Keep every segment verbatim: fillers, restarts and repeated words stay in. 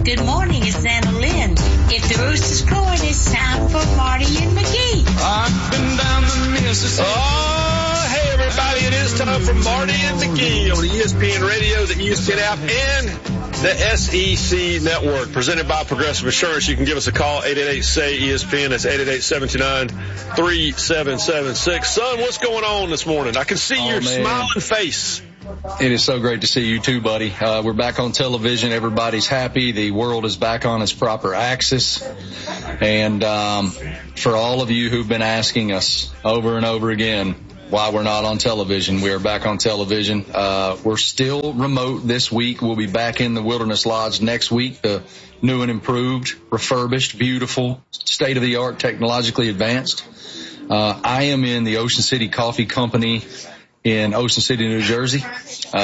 Good morning, it's Anna Lynn. If the rooster's crowing, it's time for Marty and McGee. I've been down the Mississippi. Oh, hey everybody, it is time for Marty and McGee on the E S P N Radio, the E S P N app, and the S E C Network, presented by Progressive Insurance. You can give us a call, eight eight eight, S A Y, E S P N. That's eight eight eight, seven two nine, three seven seven six. Son, what's going on this morning? I can see oh, your man. smiling face. It is so great to see you too, buddy. Uh, we're back on television. Everybody's happy. The world is back on its proper axis. And um, for all of you who've been asking us over and over again why we're not on television, we are back on television. Uh, we're still remote this week. We'll be back in the Wilderness Lodge next week, the new and improved, refurbished, beautiful, state-of-the-art, technologically advanced. Uh, I am in the Ocean City Coffee Company in Ocean City, New Jersey. Um,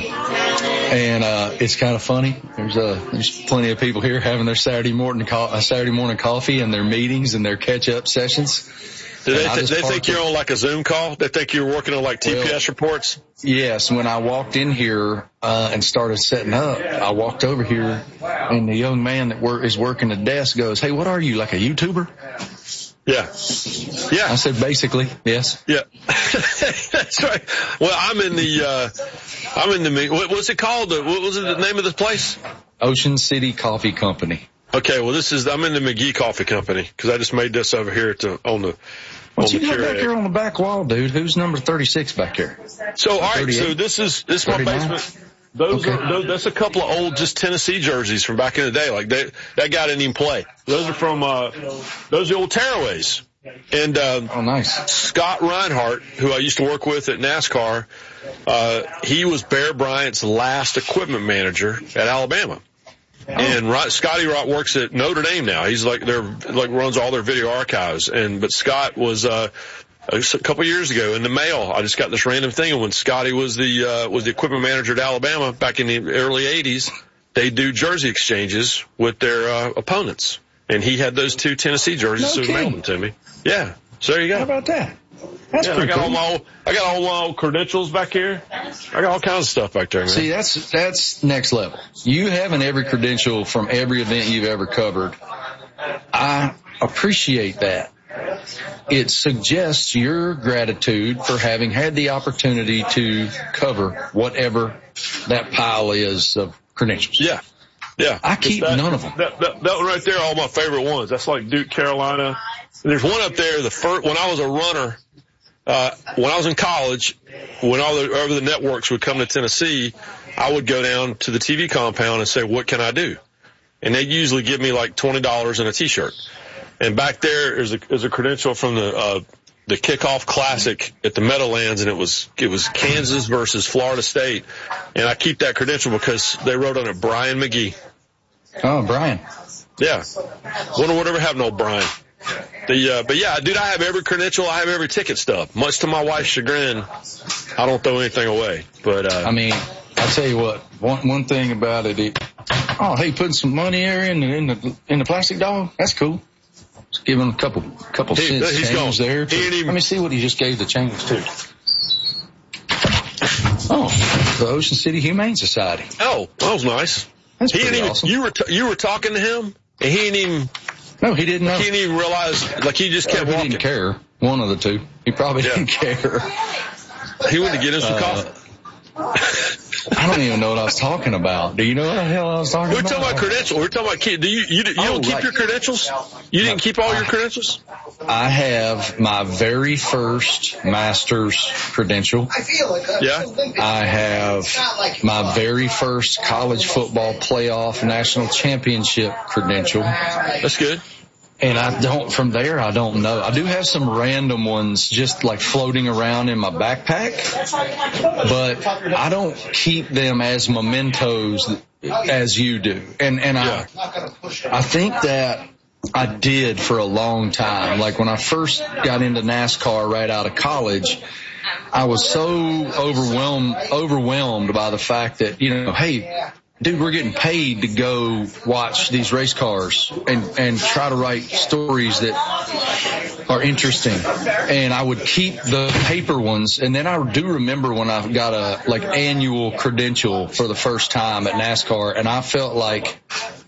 and, uh, it's kind of funny. There's, uh, there's plenty of people here having their Saturday morning, co- uh, Saturday morning coffee and their meetings and their catch-up sessions. Do they, th- they think you're on like a Zoom call? They think you're working on like T P S well, reports? Yes. When I walked in here, uh, and started setting up, I walked over here and the young man that work, is working the desk goes, "Hey, what are you, like a YouTuber?" Yeah. Yeah. I said, basically, yes. Yeah. That's right. Well, I'm in the, uh, I'm in the, what, what's it called? What was it, the name of the place? Ocean City Coffee Company. Okay. Well, this is, I'm in the McGee Coffee Company because I just made this over here to, on the, What you got back here on the back wall, dude? Who's number thirty-six back here? So, all right. So this is, this is my basement. Those okay. are, those, that's a couple of old just Tennessee jerseys from back in the day. Like that, that guy didn't even play. Those are from, uh, those are old Tearaways. And, um, oh, nice. Scott Reinhart, who I used to work with at NASCAR, uh, he was Bear Bryant's last equipment manager at Alabama. Oh. And Rod, Scotty Rott works at Notre Dame now. He's like, they're, like runs all their video archives. And, but Scott was, uh, a couple of years ago in the mail, I just got this random thing. And when Scotty was the, uh, was the equipment manager at Alabama back in the early eighties, they do jersey exchanges with their, uh, opponents. And he had those two Tennessee jerseys, no so he mailed them to me. Yeah. So there you go. How about that? That's yeah, pretty I got cool. all my old, I got all my old credentials back here. I got all kinds of stuff back there, man. See, that's, that's next level. You having every credential from every event you've ever covered. I appreciate that. It suggests your gratitude for having had the opportunity to cover whatever that pile is of credentials. Yeah. Yeah. I keep that, none of them. That, that, that one right there, all my favorite ones. That's like Duke, Carolina. And there's one up there, the first, when I was a runner, uh, when I was in college, when all the, over the networks would come to Tennessee, I would go down to the T V compound and say, what can I do? And they'd usually give me like twenty dollars and a t-shirt. And back there is a, is a credential from the, uh, the kickoff classic at the Meadowlands, and it was, it was Kansas versus Florida State. And I keep that credential because they wrote on it Brian McGee. Oh, Brian. Yeah. Wonder whatever happened to old Brian. The, uh, but yeah, dude, I have every credential. I have every ticket stub. Much to my wife's chagrin, I don't throw anything away. But, uh, I mean, I'll tell you what, one, one thing about it, it, oh, hey, putting some money here in the, in the, in the plastic dog. That's cool. Just give him a couple, couple he, cents he's change gone. there. To, even, let me see what he just gave the change to. Oh, the Ocean City Humane Society. Oh, that was nice. That's he pretty didn't even, awesome. you were, t- you were talking to him and he didn't even, no, he didn't know. he didn't even realize, like he just kept he walking. didn't care. One of the two. He probably Yeah. didn't care. He went to get him some Uh, coffee. I don't even know what I was talking about. Do you know what the hell I was talking We're about? talking about credentials. We're talking about, key- do you, you, you Oh, don't keep right. your credentials? You didn't keep all your credentials? I have my very first master's credential. Yeah. I have my very first college football playoff national championship credential. That's good. And I don't, from there, I don't know. I do have some random ones just like floating around in my backpack, but I don't keep them as mementos as you do. And, and Yeah. I, I think that I did for a long time. Like when I first got into NASCAR right out of college, I was so overwhelmed, overwhelmed by the fact that, you know, hey, dude, we're getting paid to go watch these race cars and, and try to write stories that are interesting. And I would keep the paper ones. And then I do remember when I got a like annual credential for the first time at NASCAR, and I felt like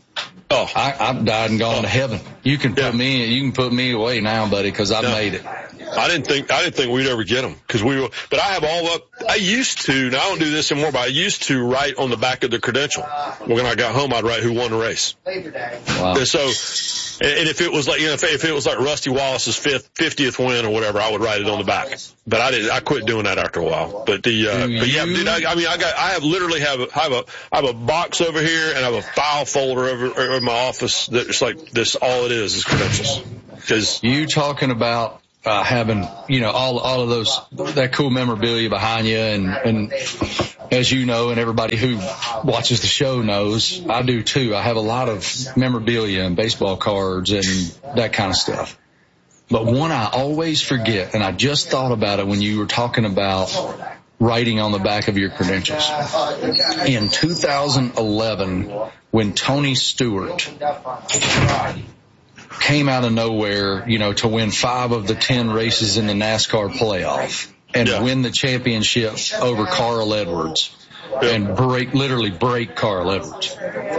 Oh, I, I've died and gone oh. to heaven. You can put yeah. me, you can put me away now, buddy, because I've no. made it. I didn't think I didn't think we'd ever get them because we were. But I have all up. I used to. Now I don't do this anymore. But I used to write on the back of the credential. When I got home, I'd write who won the race. Wow. And so, and if it was like you know, if, if it was like Rusty Wallace's fifth, fiftieth win or whatever, I would write it on the back. But I didn't. I quit doing that after a while. But the. Uh, but yeah, dude. I, I mean, I got. I have literally have. A, I have a. I have a box over here and I have a file folder over, over in my office that's like this. All it is is credentials. Because you talking about. Uh, having, you know, all, all of those, that cool memorabilia behind you. And, and as you know, and everybody who watches the show knows, I do too. I have a lot of memorabilia and baseball cards and that kind of stuff. But one I always forget, and I just thought about it when you were talking about writing on the back of your credentials. In two thousand eleven, when Tony Stewart came out of nowhere, you know, to win five of the ten races in the NASCAR playoff and yeah. win the championship over Carl Edwards yeah. and break, literally break Carl Edwards.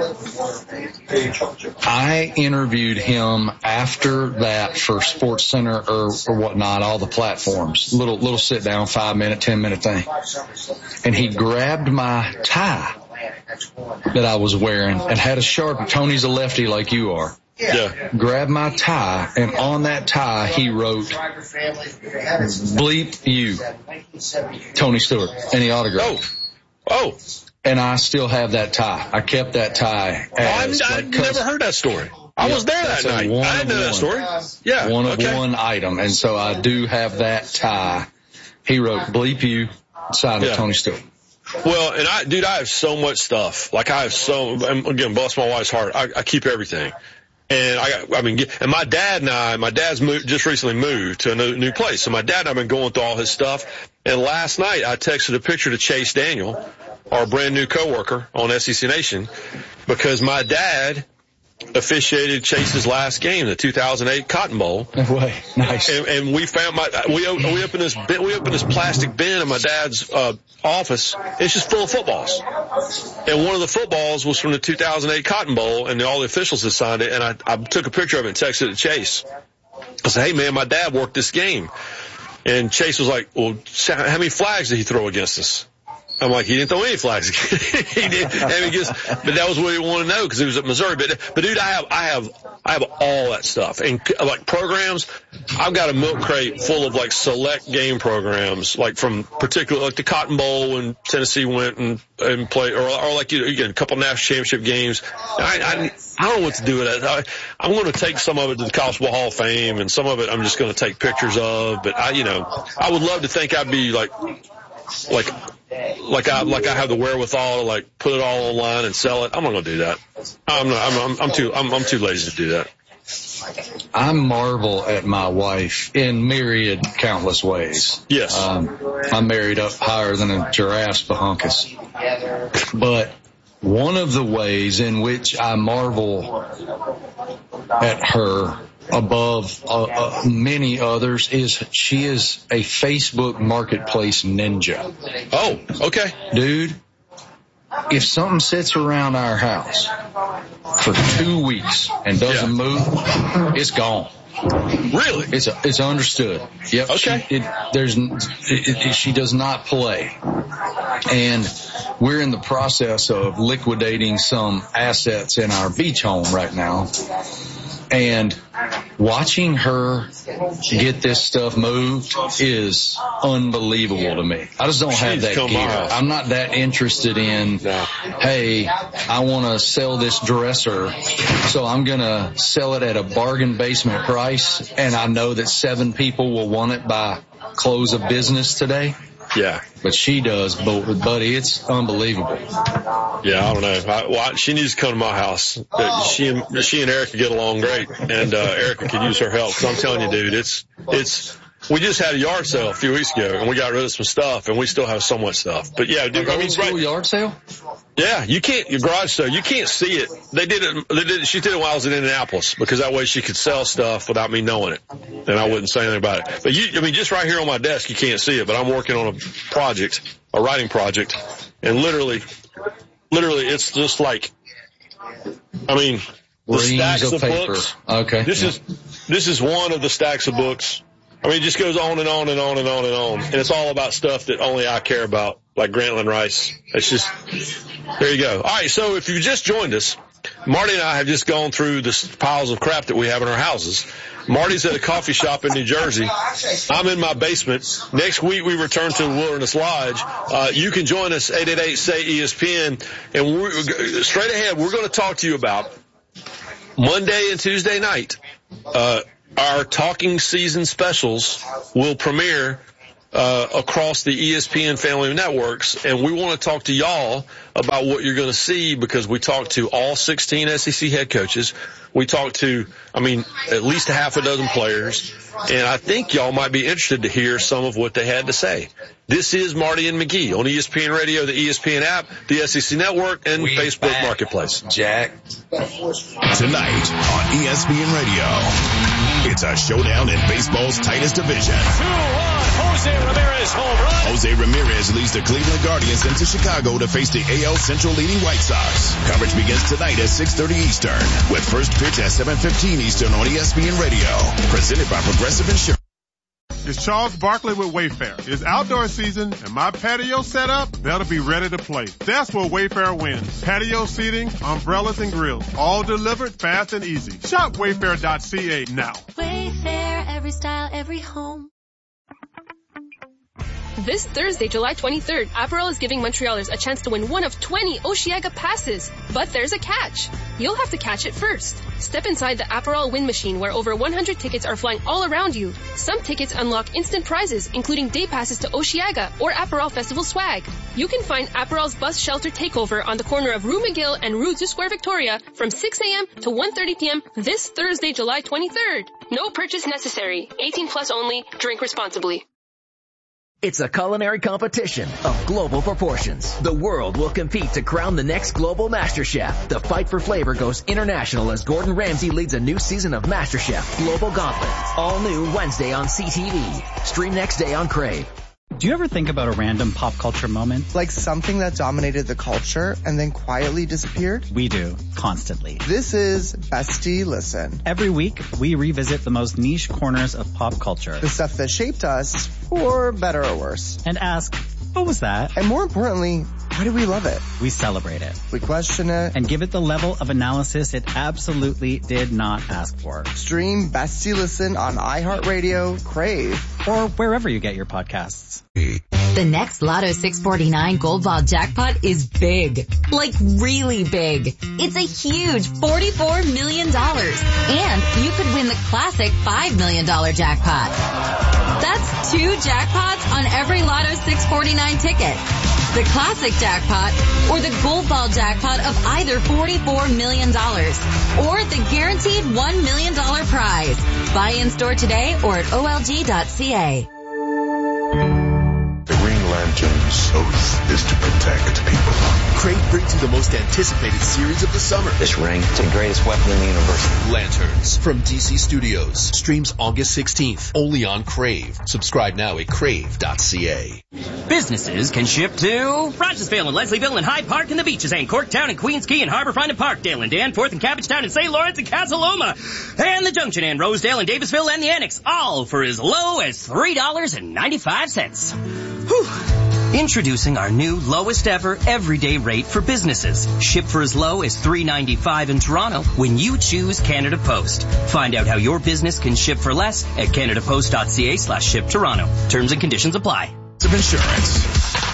I interviewed him after that for SportsCenter or, or whatnot, all the platforms, little, little sit down, five minute, ten minute thing. And he grabbed my tie that I was wearing and had a Sharpie. Tony's a lefty like you are. Yeah. Grabbed my tie, and on that tie he wrote, "Bleep you, Tony Stewart," and he autographed. Oh, oh. And I still have that tie. I kept that tie. As, oh, I've like, never heard that story. I yeah, was there that night. I didn't know that story. Yeah. One of okay. one item, and so I do have that tie. He wrote, "Bleep you," signed yeah. with Tony Stewart. Well, and I, dude, I have so much stuff. Like I have so, and again, bless my wife's heart. I, I keep everything. And I got, I mean, and my dad and I, my dad's moved, just recently moved to a new, new place. So my dad and I have been going through all his stuff. And last night I texted a picture to Chase Daniel, our brand new coworker on S E C Nation, because my dad officiated Chase's last game, the two thousand eight Cotton Bowl. Way nice. And, and we found my we we opened this bin, we opened this plastic bin in my dad's uh, office. It's just full of footballs. And one of the footballs was from the two thousand eight Cotton Bowl, and all the officials had signed it. And I, I took a picture of it and texted it to Chase. I said, "Hey man, my dad worked this game." And Chase was like, "Well, how many flags did he throw against us?" I'm like, he didn't throw any flags. he did, and he just, but that was what he wanted to know because he was at Missouri. But, but dude, I have, I have, I have all that stuff and like programs. I've got a milk crate full of like select game programs, like from particular, like the Cotton Bowl when Tennessee went and and played, or, or like you, again, a couple national championship games. I, I, I don't know what to do with that. I, I'm going to take some of it to the College Football Hall of Fame, and some of it I'm just going to take pictures of. But I, you know, I would love to think I'd be like, like. Like I like I have the wherewithal to like put it all online and sell it. I'm not gonna do that. I'm not. I'm, I'm, I'm too. I'm, I'm too lazy to do that. I marvel at my wife in myriad, countless ways. Yes. Um, I'm married up higher than a giraffe's bahunkus. But one of the ways in which I marvel at her above uh, uh, many others is she is a Facebook marketplace ninja. Oh, okay. Dude, if something sits around our house for two weeks and doesn't yeah. move, it's gone. Really? It's a, it's understood. Yep. Okay. She, it, there's it, it, she does not play, and we're in the process of liquidating some assets in our beach home right now. And watching her get this stuff moved is unbelievable to me. I just don't have that gear. I'm not that interested in, no. hey, I want to sell this dresser, so I'm going to sell it at a bargain basement price, and I know that seven people will want it by close of business today. Yeah. But she does, but buddy, it's unbelievable. Yeah, I don't know. I, well, she needs to come to my house. She and she and Erica get along great, and uh, Erica could use her help. Because I'm telling you, dude, it's it's. We just had a yard sale a few weeks ago, and we got rid of some stuff, and we still have so much stuff. But yeah, dude, I mean, right, yard sale. Yeah, you can't your garage sale. You can't see it. They did it. They did. It, she did it while I was in Indianapolis because that way she could sell stuff without me knowing it, and I wouldn't say anything about it. But you, I mean, just right here on my desk, you can't see it. But I'm working on a project, a writing project, and literally, literally, it's just like, I mean, the Reams stacks of of paper. books. Okay. This yeah. is this is one of the stacks of books. I mean, it just goes on and on and on and on and on. And it's all about stuff that only I care about, like Grantland Rice. It's just, there you go. All right, so if you just joined us, Marty and I have just gone through the piles of crap that we have in our houses. Marty's at a coffee shop in New Jersey. I'm in my basement. Next week we return to the Wilderness Lodge. Uh, you can join us, eight eight eight, S A Y, E S P N. And we're, straight ahead, we're going to talk to you about Monday and Tuesday night. Uh, our Talking Season specials will premiere Uh, across the E S P N family of networks, and we want to talk to y'all about what you're going to see, because we talked to all sixteen S E C head coaches. We talked to, I mean, at least a half a dozen players, and I think y'all might be interested to hear some of what they had to say. This is Marty and McGee on E S P N Radio, the E S P N app, the S E C Network, and we Facebook back, Marketplace. Jack. Tonight on E S P N Radio, it's a showdown in baseball's tightest division. two one, Jose Ramirez home run. Jose Ramirez leads the Cleveland Guardians into Chicago to face the A L Central leading White Sox. Coverage begins tonight at six thirty Eastern, with first pitch at seven fifteen Eastern on E S P N Radio. Presented by Progressive Insurance. It's Charles Barkley with Wayfair. It's outdoor season, and my patio set up better be ready to play. That's where Wayfair wins. Patio seating, umbrellas, and grills, all delivered fast and easy. Shop wayfair dot c a now. Wayfair, every style, every home. This Thursday, July twenty-third, Aperol is giving Montrealers a chance to win one of twenty Oceaga passes. But there's a catch. You'll have to catch it first. Step inside the Aperol win machine, where over one hundred tickets are flying all around you. Some tickets unlock instant prizes, including day passes to Oceaga or Aperol Festival swag. You can find Aperol's bus shelter takeover on the corner of Rue McGill and Rue du Square Victoria from six a.m. to one thirty p.m. this Thursday, July twenty-third. No purchase necessary. eighteen plus only. Drink responsibly. It's a culinary competition of global proportions. The world will compete to crown the next global master chef. The fight for flavor goes international as Gordon Ramsay leads a new season of MasterChef Global Gauntlet. All new Wednesday on C T V. Stream next day on Crave. Do you ever think about a random pop culture moment? Like something that dominated the culture and then quietly disappeared? We do, constantly. This is Bestie Listen. Every week, we revisit the most niche corners of pop culture. The stuff that shaped us, for better or worse. And ask, what was that? And more importantly, why do we love it? We celebrate it. We question it. And give it the level of analysis it absolutely did not ask for. Stream Bestie Listen on iHeartRadio, Crave, or wherever you get your podcasts. The next Lotto six forty-nine Gold Ball jackpot is big. Like really big. It's a huge forty-four million dollars. And you could win the classic five million dollars jackpot. That's two jackpots on every Lotto six forty-nine ticket. The classic jackpot or the Gold Ball jackpot of either forty-four million dollars or the guaranteed one million dollars prize. Buy in store today or at O L G dot C A. The Green Lantern's oath is to protect people. Crave brings you the most anticipated series of the summer. This ring is the greatest weapon in the universe. Lanterns from D C Studios. Streams August sixteenth. Only on Crave. Subscribe now at crave dot c a. Businesses can ship to Rogersville and Leslieville and Hyde Park and the beaches and Corktown and Queens Key and Harborfront and Parkdale and Danforth and Cabbagetown and Saint Lawrence and Casa Loma and the Junction and Rosedale and Davisville and the Annex, all for as low as three dollars and ninety-five cents. Whew. Introducing our new lowest ever everyday rate for businesses. Ship for as low as three dollars and ninety-five cents in Toronto when you choose Canada Post. Find out how your business can ship for less at canada post dot c a slash ship Toronto. Terms and conditions apply. Of insurance.